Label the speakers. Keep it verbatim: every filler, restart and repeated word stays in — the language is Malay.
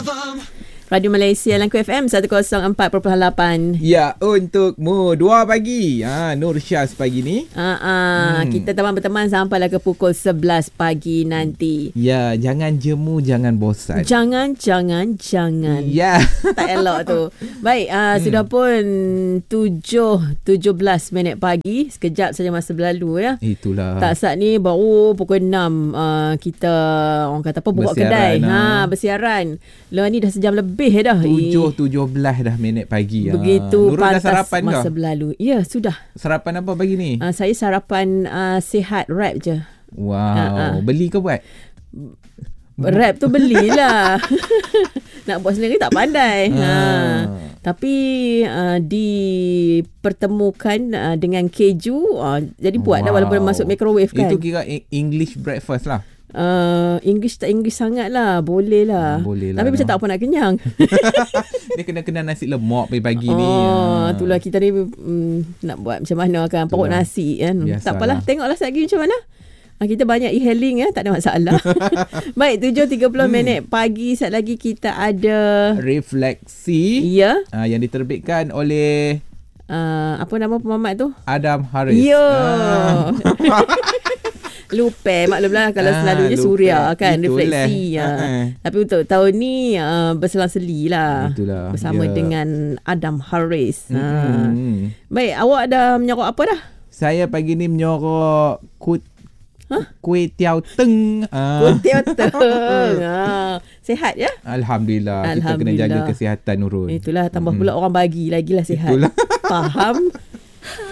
Speaker 1: Radio Malaysia Langku F M seratus empat perpuluhan lapan.
Speaker 2: Ya, untukmu dua pagi. Ha, Nur Syaz pagi ni.
Speaker 1: Uh, uh, hmm. Kita teman berteman sampailah ke pukul sebelas pagi nanti.
Speaker 2: Ya, jangan jemu, jangan bosan.
Speaker 1: Jangan, jangan, jangan.
Speaker 2: Ya.
Speaker 1: Tak elok tu. Baik, uh, hmm. sudah pun tujuh tujuh belas minit pagi. Sekejap saja masa berlalu ya.
Speaker 2: Itulah.
Speaker 1: Tak saat ni baru pukul enam uh, kita orang kata apa buka kedai. Ha, bersiaran. Lah ni dah sejam lebih dah.
Speaker 2: tujuh tujuh belas dah minit pagi.
Speaker 1: Begitu
Speaker 2: Nurul
Speaker 1: pantas
Speaker 2: dah sarapan
Speaker 1: masa
Speaker 2: kau?
Speaker 1: berlalu. Ya, sudah.
Speaker 2: Sarapan apa pagi ni?
Speaker 1: Uh, saya sarapan uh, sihat wrap je.
Speaker 2: Wow.
Speaker 1: Uh-uh.
Speaker 2: Beli ke buat?
Speaker 1: Wrap tu belilah. Nak buat sendiri tak pandai. Ha.
Speaker 2: Ah.
Speaker 1: Tapi uh, dipertemukan uh, dengan keju. Uh, jadi buat dah
Speaker 2: Wow.
Speaker 1: walaupun masuk microwave kan.
Speaker 2: Itu kira English breakfast lah.
Speaker 1: Uh, English tak English sangat lah. Boleh lah.
Speaker 2: Boleh lah.
Speaker 1: Tapi macam tak apa nak kenyang.
Speaker 2: Dia kena-kena nasi lemak pagi-pagi
Speaker 1: oh,
Speaker 2: ni.
Speaker 1: Oh, itulah kita ni um, nak buat macam mana kan. Perut nasi kan.
Speaker 2: Biasalah.
Speaker 1: Tak apalah. Tengoklah sekejap lagi macam mana. Kita banyak e-hailing ya, tak ada masalah. Baik, tujuh tiga puluh hmm. minit pagi. Saat lagi kita ada
Speaker 2: Refleksi.
Speaker 1: Ya.
Speaker 2: Uh, yang diterbitkan oleh
Speaker 1: uh, apa nama pemamat tu?
Speaker 2: Adam Haris.
Speaker 1: Ya.
Speaker 2: Uh.
Speaker 1: Lupa maklumlah kalau
Speaker 2: ah,
Speaker 1: selalunya
Speaker 2: lupa.
Speaker 1: Suria kan.
Speaker 2: Itulah.
Speaker 1: Refleksi ya. Uh-huh. Tapi untuk tahun ni uh, berselang-seli lah.
Speaker 2: Itulah.
Speaker 1: Bersama
Speaker 2: yeah.
Speaker 1: dengan Adam Haris.
Speaker 2: Mm-hmm.
Speaker 1: Ha. Baik, awak ada menyorok apa dah?
Speaker 2: Saya pagi ni menyorok kut
Speaker 1: Huh?
Speaker 2: Kuih tiaw teng.
Speaker 1: Ah. Kuih tiaw teng. ah. Sehat ya?
Speaker 2: Alhamdulillah. Alhamdulillah. Kita kena jaga kesihatan Nurul.
Speaker 1: Itulah tambah hmm. pula orang bagi lagi lah sihat.
Speaker 2: Itulah.
Speaker 1: Faham?